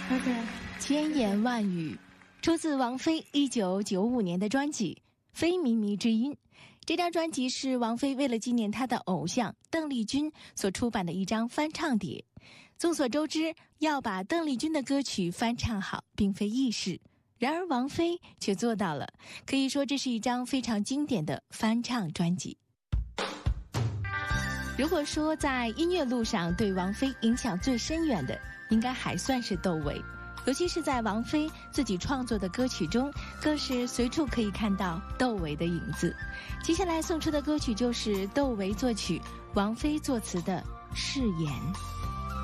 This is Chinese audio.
OK， 千言万语，出自王菲1995年的专辑《非靡靡之音》。这张专辑是王菲为了纪念她的偶像邓丽君所出版的一张翻唱碟。众所周知，要把邓丽君的歌曲翻唱好并非易事，然而王菲却做到了，可以说这是一张非常经典的翻唱专辑。如果说在音乐路上对王菲影响最深远的，应该还算是窦唯，尤其是在王菲自己创作的歌曲中，更是随处可以看到窦唯的影子。接下来送出的歌曲就是窦唯作曲、王菲作词的《誓言》。